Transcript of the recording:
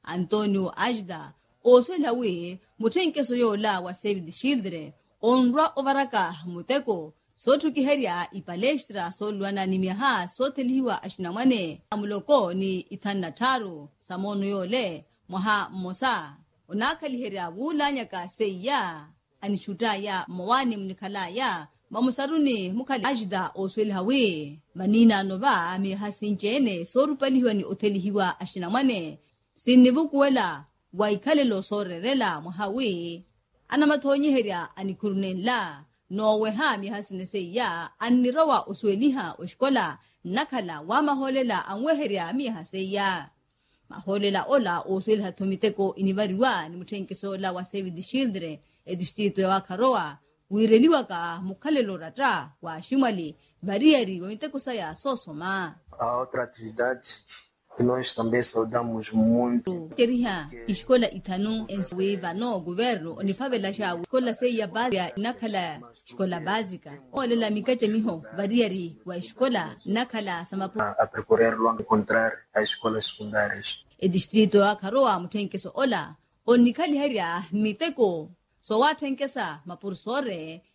Antonio Ajda oswelawe mutenkeso yola wa Save the Children onra ovaraka muteko sotu kiheria ipalestra solwana ni miaha soteliwa ashinamane amuloko ni ithanataru samono yole mwaha mosa onakaliheria wulanyaka seiya anishuta ya mwani mnikala ya mamusaruni mukali Ajda oswelawe manina nova mihasinjene sorupaliwa ni oteliwa ashinamane sinivukuwela waikalelo sorerela mwahawi anamathonyi heria anikurunenla nowe hami hasineseya anirawa usweliha oshkola nakhala wamaholela anweheria mihaseya maholela ola osweliha thomiteko inivariwa ni muthenkeso la wa Save the Children distrito ya Wakaroa wireliwa ka mukhalelo rata wa Shimali variari womiteko saya sosoma. A outra atividade que nós também saudamos muito. Teriha iskola itanu ensweva no governo onipavela sha iskola seya bazia nakala iskola básica olela mikache miho variari wa iskola nakala samapu A percorrer longo encontrar as escolas secundárias. distrito ya Karoa muthenkeso ola onikali haria miteko so wathenkesa mapursore